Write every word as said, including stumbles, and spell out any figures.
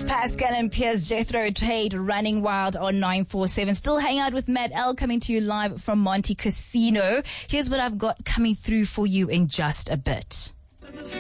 Pascal and Piers, Jethro Tull, Running Wild on nine four seven. Still hang out with Matt L, coming to you live from Monte Casino. Here's what I've got coming through for you in just a bit.